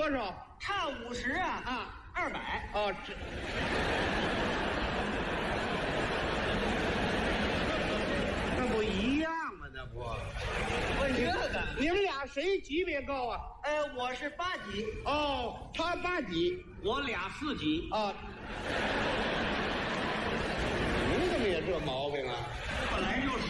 多少？ 差50啊，200。 哦，这那不一样吗？那不， 问这个， 你们俩谁级别高啊？ 我是8级， 哦，他8级我俩4级。 啊。您怎么也这毛病啊？ 本来就是